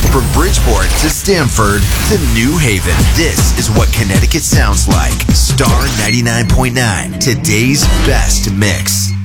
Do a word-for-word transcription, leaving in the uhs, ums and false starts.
From Bridgeport to Stamford to New Haven, this is what Connecticut sounds like. Star ninety-nine point nine, today's best mix.